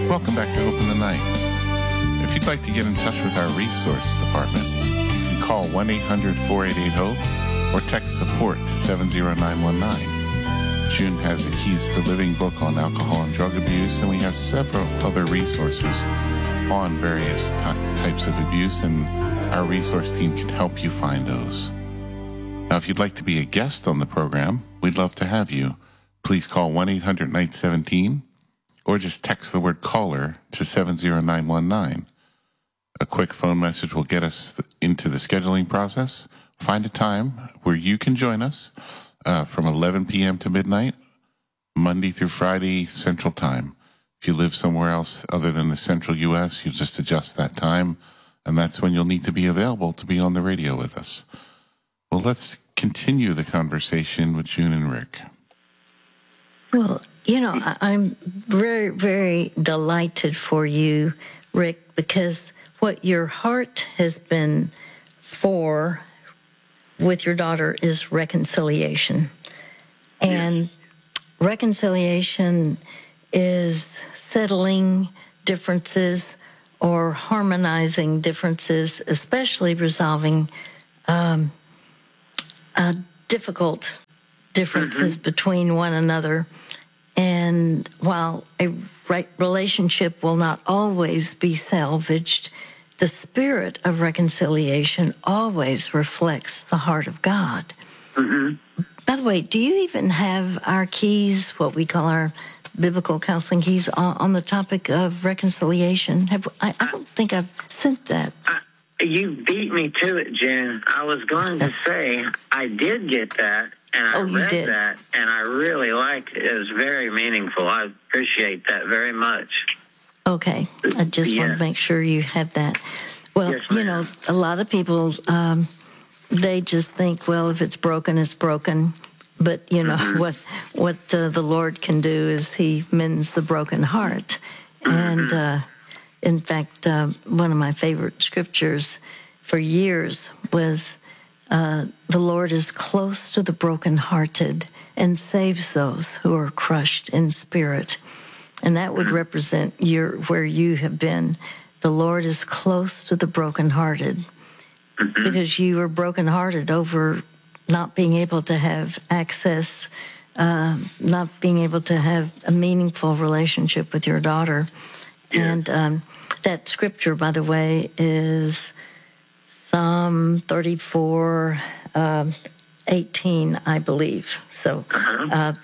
Welcome back to Hope in the Night. If you'd like to get in touch with our resource department, you can call 1-800-488-HOPE or text support to 70919. June has a Keys for Living book on alcohol and drug abuse, and we have several other resources on various types of abuse, and our resource team can help you find those. Now, if you'd like to be a guest on the program, we'd love to have you. Please call 1-800-NIGHT-17 or just text the word caller to 70919. A quick phone message will get us into the scheduling process. Find a time where you can join us from 11 p.m. to midnight, Monday through Friday, Central Time. If you live somewhere else other than the Central U.S., you just adjust that time, and that's when you'll need to be available to be on the radio with us. Well, let's continue the conversation with June and Rick. Well, I'm very, very delighted for you, Rick, because what your heart has been for with your daughter is reconciliation. And reconciliation is settling differences or harmonizing differences, especially resolving difficult differences between one another. And while a relationship will not always be salvaged, the spirit of reconciliation always reflects the heart of God. By the way, do you even have our keys, what we call our biblical counseling keys, on the topic of reconciliation? I don't think I've sent that. You beat me to it, Jen. I was going to say I did get that, and I read that, and I really liked it. It was very meaningful. I appreciate that very much. Okay. I just want to make sure you have that. Well, Yes, a lot of people, they just think, well, if it's broken, it's broken. But, what the Lord can do is he mends the broken heart. And, in fact, one of my favorite scriptures for years was, the Lord is close to the brokenhearted and saves those who are crushed in spirit. And that would represent where you have been. The Lord is close to the brokenhearted because you were brokenhearted over not being able to have access, not being able to have a meaningful relationship with your daughter. And that scripture, by the way, is Psalm 34, 18, I believe. So, I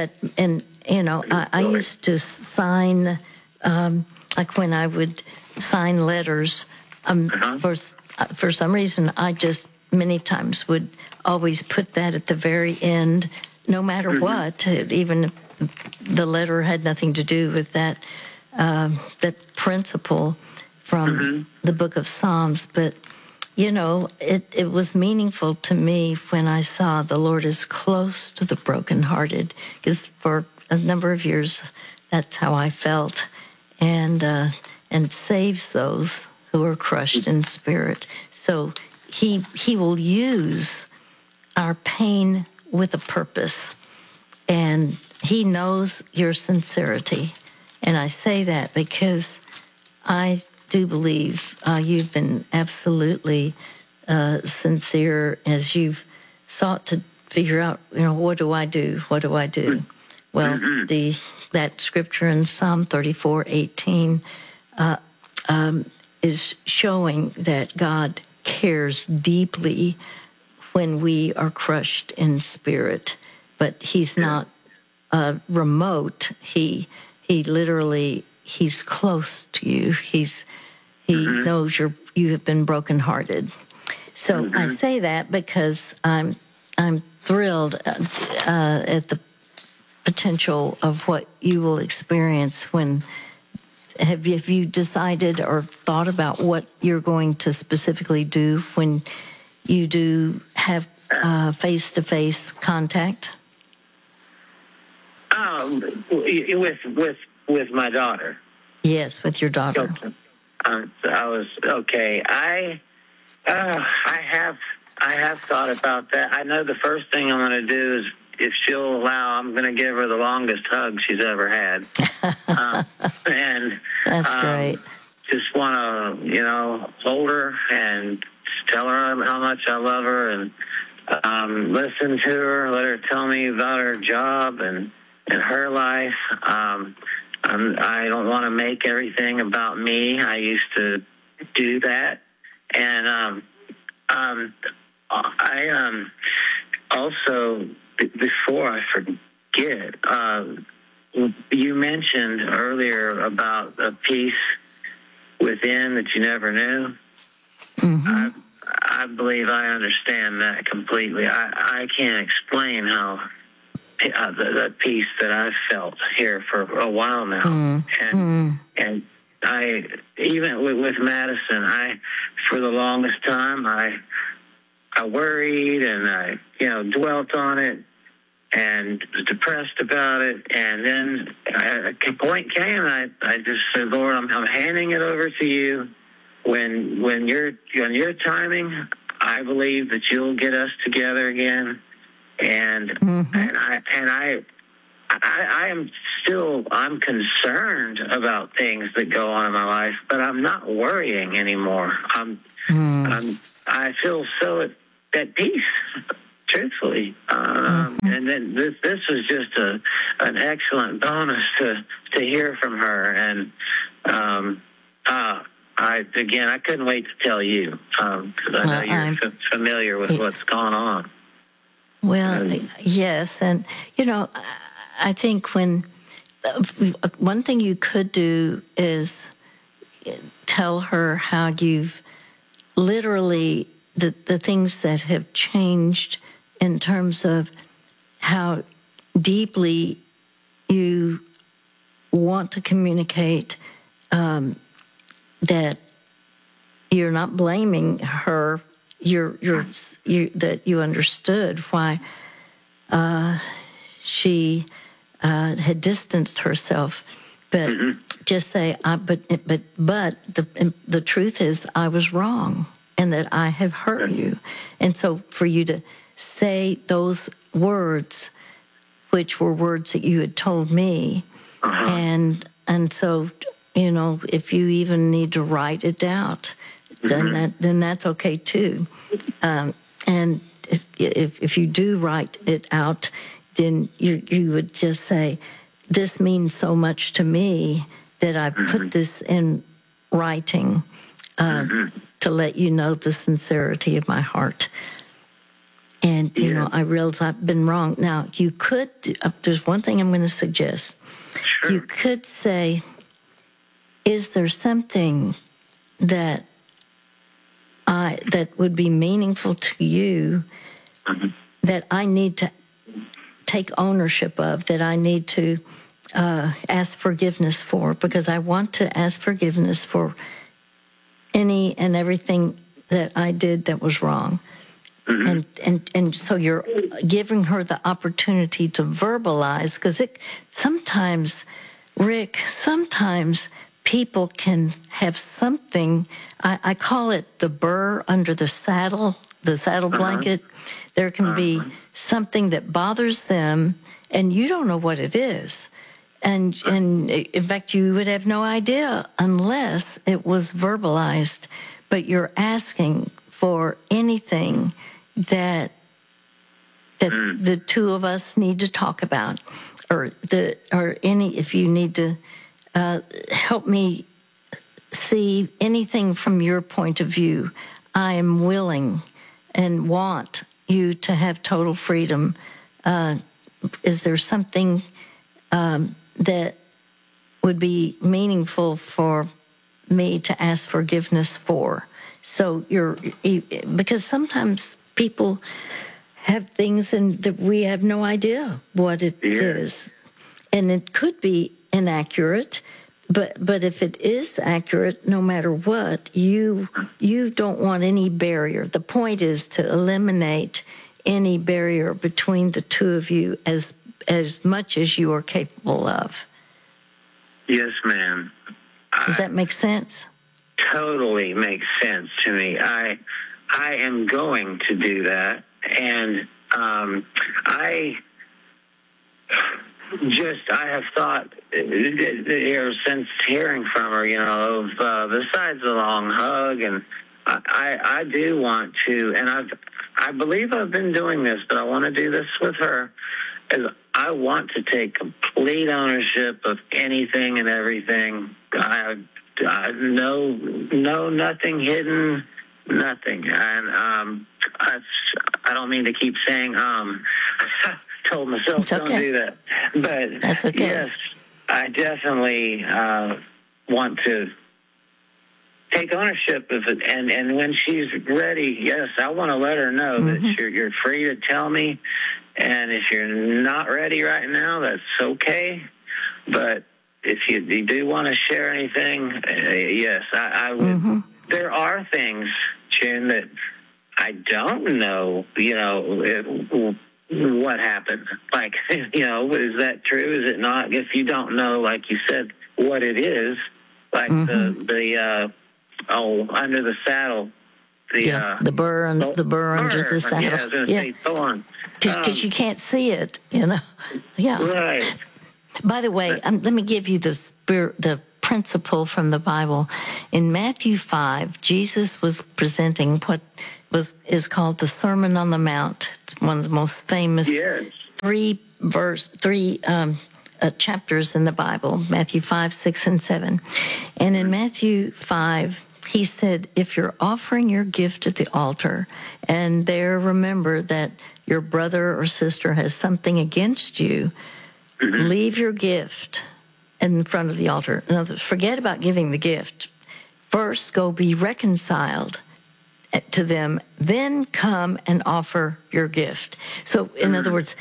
used to sign, like when I would sign letters, for some reason, I just many times would always put that at the very end, no matter what, even if the letter had nothing to do with that principle from the book of Psalms. But, it was meaningful to me when I saw the Lord is close to the brokenhearted, because for a number of years, that's how I felt, and saves those who are crushed in spirit. So he will use our pain with a purpose, and he knows your sincerity. And I say that because I do believe you've been absolutely sincere as you've sought to figure out, what do I do? What do I do? Well, that scripture in Psalm 34:18 is showing that God cares deeply when we are crushed in spirit, but he's not remote. He literally, he's close to you. He knows you have been brokenhearted. So I say that because I'm thrilled at the potential of what you will experience when. Have you decided or thought about what you're going to specifically do when you do have face-to-face contact? With my daughter. Yes, with your daughter. Okay. I have thought about that. I know the first thing I'm going to do if she'll allow, I'm going to give her the longest hug she's ever had. And that's great. Just want to, hold her and tell her how much I love her, and listen to her, let her tell me about her job and her life. I don't want to make everything about me. I used to do that. And I also, before I forget, you mentioned earlier about a peace within that you never knew. Mm-hmm. I believe I understand that completely. I can't explain how the peace that I've felt here for a while now. And I, even with Madison, for the longest time, I worried and I, dwelt on it and was depressed about it. And then a point came, I just said, Lord, I'm handing it over to you. When your timing, I believe that you'll get us together again. And I'm concerned about things that go on in my life, but I'm not worrying anymore. I feel so at peace, truthfully. And then this was just an excellent bonus to hear from her. And I couldn't wait to tell you, because I know you're familiar with what's gone on. Well, yes, and I think one thing you could do is tell her how you've literally the things that have changed in terms of how deeply you want to communicate, that you're not blaming her. That you understood why she had distanced herself, but just say, but the truth is, I was wrong, and that I have hurt you, and so for you to say those words, which were words that you had told me, and so if you even need to write it out, then that's okay too. And if you do write it out, then you would just say, this means so much to me that I put this in writing to let you know the sincerity of my heart. And, I realize I've been wrong. Now, you could, there's one thing I'm going to suggest. Sure. You could say, is there something that would be meaningful to you that I need to take ownership of, that I need to ask forgiveness for, because I want to ask forgiveness for any and everything that I did that was wrong. And so you're giving her the opportunity to verbalize, because sometimes, Rick, people can have something, I call it the burr under the saddle blanket. There can be something that bothers them, and you don't know what it is. And in fact, you would have no idea unless it was verbalized. But you're asking for anything that the two of us need to talk about, if you need to help me see anything from your point of view, I am willing and want you to have total freedom. Is there something that would be meaningful for me to ask forgiveness for? So because sometimes people have things and that we have no idea what it is. And it could be inaccurate, but if it is accurate, no matter what, you don't want any barrier. The point is to eliminate any barrier between the two of you as much as you are capable of. Yes, ma'am. Does that make sense? Totally makes sense to me. I am going to do that, and I I have thought since hearing from her, besides the long hug, and I do want to, and I believe I've been doing this, but I want to do this with her, is I want to take complete ownership of anything and everything. No, nothing hidden, nothing. And I don't mean to keep saying told myself don't do that, but that's okay. Yes, I definitely want to take ownership of it, and when she's ready, yes, I want to let her know that you're free to tell me, and if you're not ready right now, that's okay. But if you do want to share anything, yes, I would. There are things, June, that I don't know. What happened? Like, is that true? Is it not? If you don't know, like you said, what it is, like the under the saddle, the burr under the saddle. Yeah, I was going to say thorn. Because you can't see it, Yeah. Right. By the way, let me give you the principle from the Bible. In Matthew 5, Jesus was presenting what is called the Sermon on the Mount. It's one of the most famous three chapters in the Bible, Matthew 5, 6, and 7. And in Matthew 5, he said, if you're offering your gift at the altar, and there remember that your brother or sister has something against you, leave your gift in front of the altar. In other words, forget about giving the gift. First, go be reconciled to them, then come and offer your gift. So, in other words,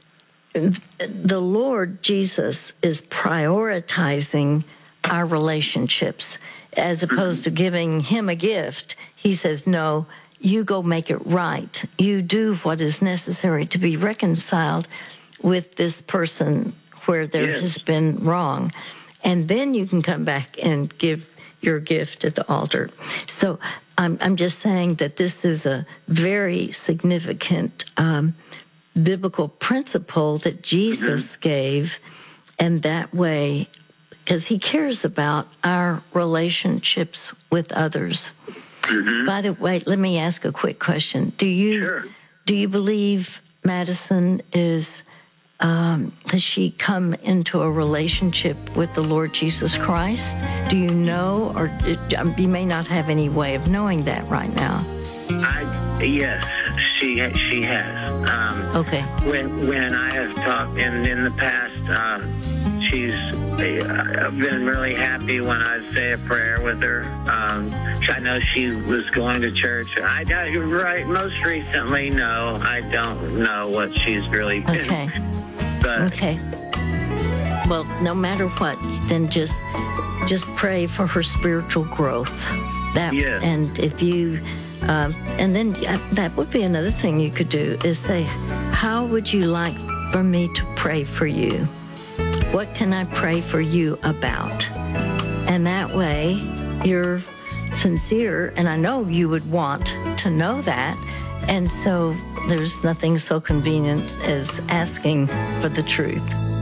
the Lord Jesus is prioritizing our relationships as opposed to giving him a gift. He says, no, you go make it right. You do what is necessary to be reconciled with this person where there has been wrong. And then you can come back and give your gift at the altar. So I'm just saying that this is a very significant biblical principle that Jesus gave, and that way, because he cares about our relationships with others. By the way, let me ask a quick question. Do you believe Madison has she come into a relationship with the Lord Jesus Christ? Do you know, or you may not have any way of knowing that right now? Yes, she has. Okay. When I have talked in the past, she's been really happy when I say a prayer with her. I know she was going to church. Most recently, no, I don't know what she's really been. Okay. Okay. Well, no matter what, then just pray for her spiritual growth. And if you, and then that would be another thing you could do is say, how would you like for me to pray for you? What can I pray for you about? And that way you're sincere, and I know you would want to know that. And so there's nothing so convenient as asking for the truth.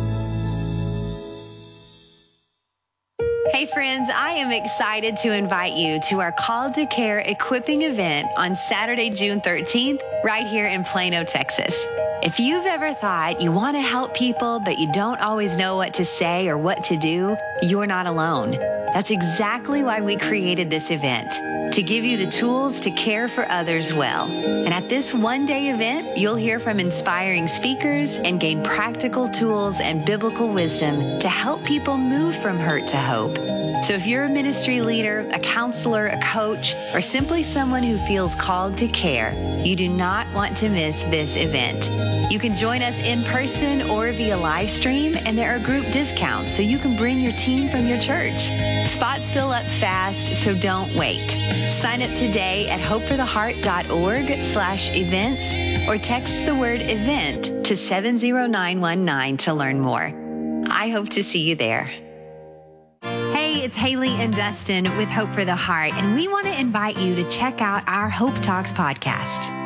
Hey friends, I am excited to invite you to our Call to Care equipping event on Saturday, June 13th, right here in Plano, Texas. If you've ever thought you want to help people, but you don't always know what to say or what to do, you're not alone. That's exactly why we created this event, to give you the tools to care for others well. And at this one-day event, you'll hear from inspiring speakers and gain practical tools and biblical wisdom to help people move from hurt to hope. So if you're a ministry leader, a counselor, a coach, or simply someone who feels called to care, you do not want to miss this event. You can join us in person or via live stream, and there are group discounts so you can bring your team from your church. Spots fill up fast, so don't wait. Sign up today at hopefortheheart.org/events or text the word event to 70919 to learn more. I hope to see you there. Hey, it's Haley and Dustin with Hope for the Heart, and we want to invite you to check out our Hope Talks podcast.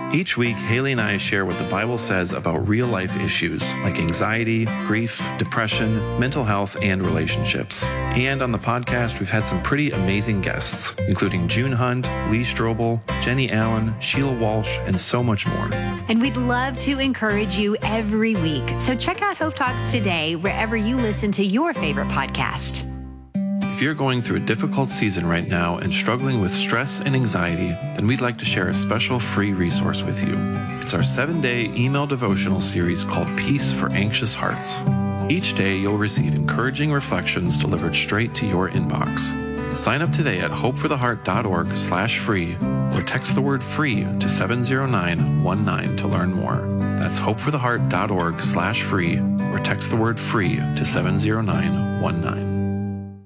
Each week, Haley and I share what the Bible says about real-life issues like anxiety, grief, depression, mental health, and relationships. And on the podcast, we've had some pretty amazing guests, including June Hunt, Lee Strobel, Jenny Allen, Sheila Walsh, and so much more. And we'd love to encourage you every week. So check out Hope Talks today, wherever you listen to your favorite podcast. If you're going through a difficult season right now and struggling with stress and anxiety, then we'd like to share a special free resource with you. It's our 7-day email devotional series called Peace for Anxious Hearts. Each day, you'll receive encouraging reflections delivered straight to your inbox. Sign up today at hopefortheheart.org/free or text the word free to 70919 to learn more. That's hopefortheheart.org/free or text the word free to 70919.